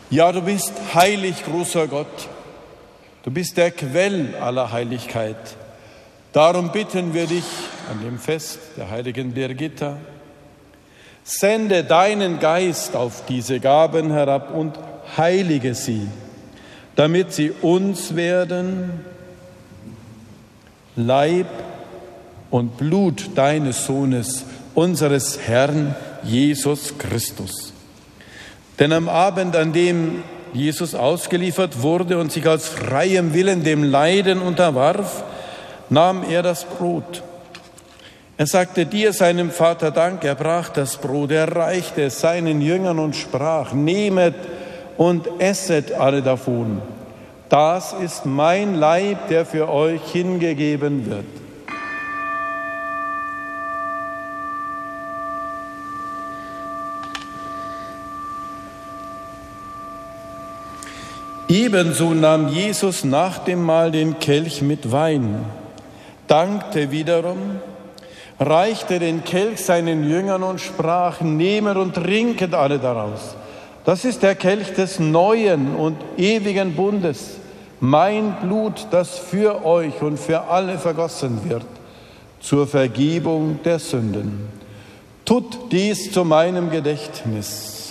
Ja, du bist heilig, großer Gott. Du bist der Quell aller Heiligkeit. Darum bitten wir dich an dem Fest der heiligen Birgitta, sende deinen Geist auf diese Gaben herab und heilige sie, damit sie uns werden, Leib und Blut deines Sohnes, unseres Herrn Jesus Christus. Denn am Abend, an dem Jesus ausgeliefert wurde und sich aus freiem Willen dem Leiden unterwarf, nahm er das Brot. Er sagte dir, seinem Vater, Dank, er brach das Brot, er reichte es seinen Jüngern und sprach, nehmet und esset alle davon. Das ist mein Leib, der für euch hingegeben wird. Ebenso nahm Jesus nach dem Mahl den Kelch mit Wein, dankte wiederum, reichte den Kelch seinen Jüngern und sprach, nehmet und trinket alle daraus. Das ist der Kelch des neuen und ewigen Bundes, mein Blut, das für euch und für alle vergossen wird, zur Vergebung der Sünden. Tut dies zu meinem Gedächtnis.